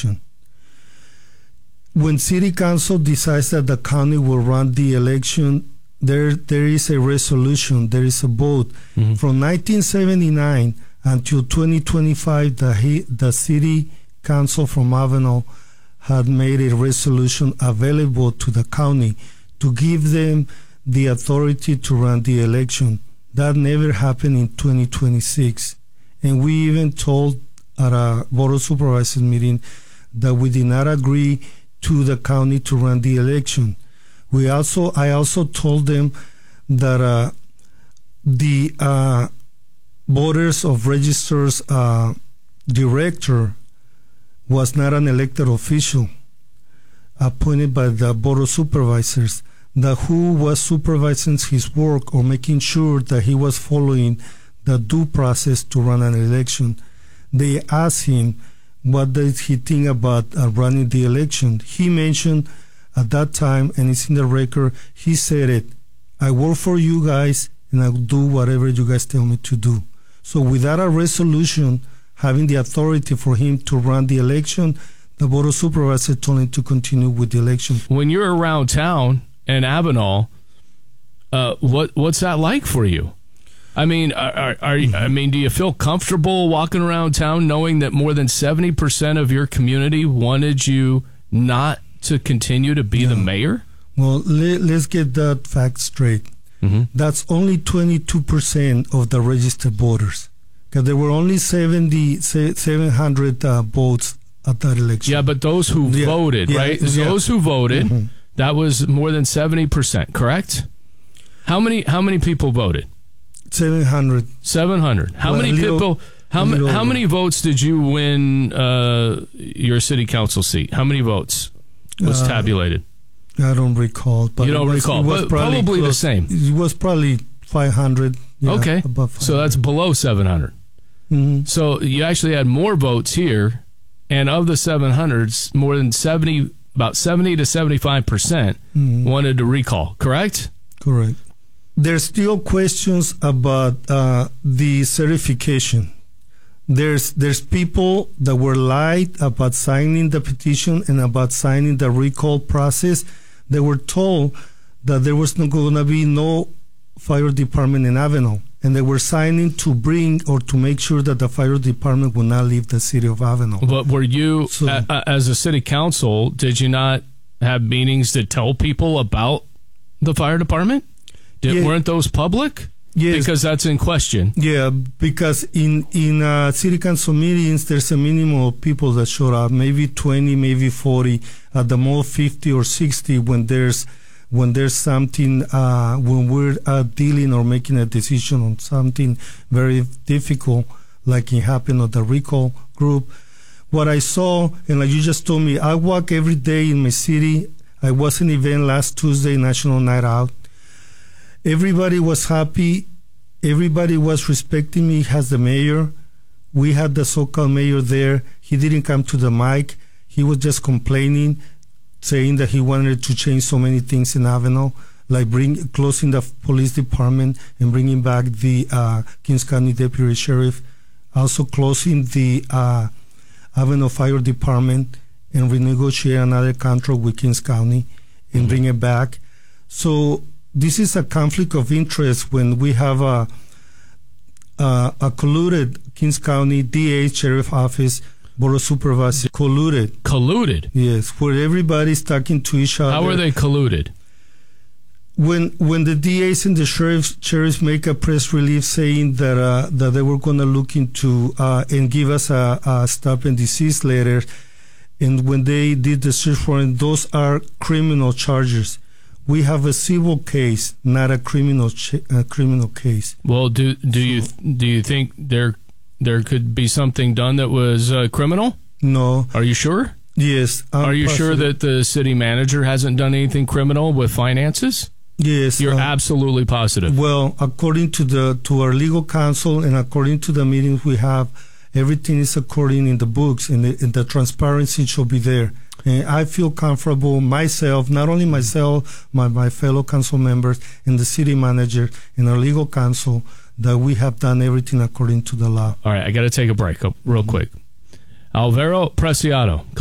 election. When city council decides that the county will run the election, there is a resolution, there is a vote. Mm-hmm. From 1979 until 2025, the city council from Avenal had made a resolution available to the county to give them the authority to run the election. That never happened in 2026. And we even told at a Board of Supervisors meeting that we did not agree to the county to run the election. I also told them that the voters of registers director was not an elected official appointed by the Board of Supervisors, that who was supervising his work or making sure that he was following the due process to run an election. They asked him what did he think about running the election. He mentioned at that time, and it's in the record, he said it, I work for you guys and I'll do whatever you guys tell me to do. So without a resolution having the authority for him to run the election, the Board of Supervisors told him to continue with the election. When you're around town in Avenal, what's that like for you? I mean, do you feel comfortable walking around town knowing that more than 70% of your community wanted you not to continue to be the mayor? Well, let's get that fact straight. Mm-hmm. That's only 22% of the registered voters, because there were only 700 votes at that election. Yeah, but those who voted, right? Those who voted, mm-hmm. That was more than 70%, correct? How many people voted? 700. 700. How many people? How many votes did you win your city council seat? How many votes was tabulated? I don't recall. But you don't recall, but probably close. The same. It was probably 500. Yeah, okay, above 500. So that's below 700. Mm-hmm. So you actually had more votes here, and of the 700s, more than 70, about 70 to 75% wanted to recall. Correct? Correct. There's still questions about the certification. There's people that were lied about signing the petition and about signing the recall process. They were told that there was going to be no fire department in Avenal, and they were signing to bring or to make sure that the fire department would not leave the city of Avenal. But were you, as a city council, did you not have meetings to tell people about the fire department? Weren't those public? Yes. Because that's in question. Yeah, because in city council meetings, there's a minimum of people that showed up, maybe 20, maybe 40, at the most 50 or 60 when there's something, when we're dealing or making a decision on something very difficult, like it happened at the recall group. What I saw, and like you just told me, I walk every day in my city. I was in an event last Tuesday, National Night Out. Everybody was happy. Everybody was respecting me as the mayor. We had the so-called mayor there. He didn't come to the mic. He was just complaining, saying that he wanted to change so many things in Avenal, like closing the police department and bringing back the Kings County Deputy Sheriff, also closing the Avenal Fire Department and renegotiate another contract with Kings County and bring it back. So this is a conflict of interest when we have a colluded Kings County DA, Sheriff Office, Board of Supervisors, colluded. Colluded? Yes, where everybody's talking to each other. How are they colluded? When the DAs and the sheriffs make a press release saying that they were going to look into and give us a stop and desist letter, and when they did the search warrant, those are criminal charges. We have a civil case, not a criminal case. Well, do you think there could be something done that was criminal? No. Are you sure? Yes. Are you sure that the city manager hasn't done anything criminal with finances? Yes. You're absolutely positive. Well, according to our legal counsel and according to the meetings we have, everything is according in the books, and the transparency should be there. And I feel comfortable myself, not only myself, my fellow council members and the city manager and our legal counsel, that we have done everything according to the law. All right, I got to take a break real quick. Alvaro Preciado.